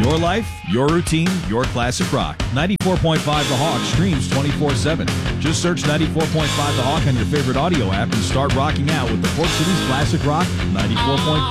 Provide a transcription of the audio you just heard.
Your life, your routine, your classic rock. 94.5 The Hawk streams 24/7. Just search 94.5 The Hawk on your favorite audio app and start rocking out with the Port City's classic rock, 94.5